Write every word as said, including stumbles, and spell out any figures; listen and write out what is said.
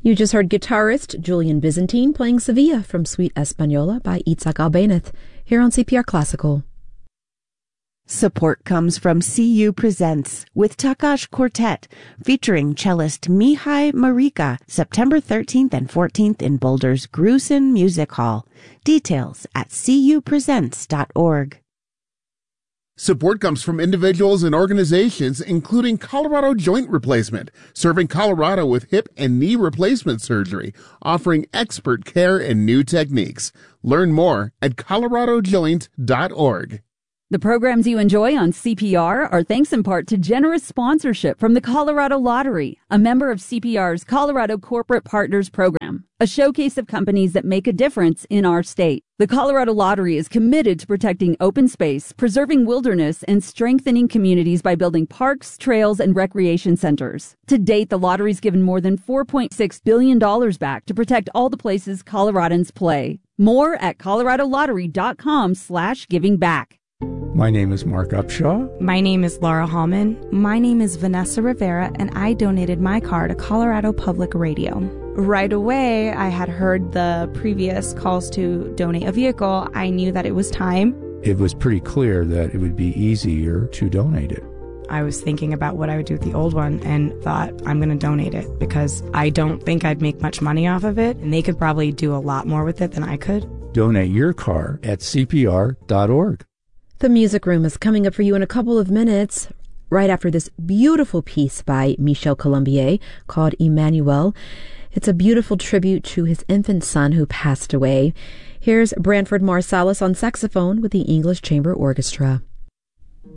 You just heard guitarist Julian Byzantine playing Sevilla from Suite Española by Itzhak Albéniz here on C P R Classical. Support comes from C U Presents with Takash Quartet, featuring cellist Mihai Marika, September thirteenth and fourteenth in Boulder's Grusin Music Hall. Details at c u presents dot org. Support comes from individuals and organizations, including Colorado Joint Replacement, serving Colorado with hip and knee replacement surgery, offering expert care and new techniques. Learn more at colorado joint dot org. The programs you enjoy on C P R are thanks in part to generous sponsorship from the Colorado Lottery, a member of C P R's Colorado Corporate Partners Program, a showcase of companies that make a difference in our state. The Colorado Lottery is committed to protecting open space, preserving wilderness, and strengthening communities by building parks, trails, and recreation centers. To date, the lottery's given more than four point six billion dollars back to protect all the places Coloradans play. More at colorado lottery dot com slash giving back. My name is Mark Upshaw. My name is Laura Hallman. My name is Vanessa Rivera, and I donated my car to Colorado Public Radio. Right away, I had heard the previous calls to donate a vehicle. I knew that it was time. It was pretty clear that it would be easier to donate it. I was thinking about what I would do with the old one and thought, I'm going to donate it because I don't think I'd make much money off of it, and they could probably do a lot more with it than I could. Donate your car at c p r dot org. The Music Room is coming up for you in a couple of minutes, right after this beautiful piece by Michel Colombier called Emmanuel. It's a beautiful tribute to his infant son who passed away. Here's Branford Marsalis on saxophone with the English Chamber Orchestra.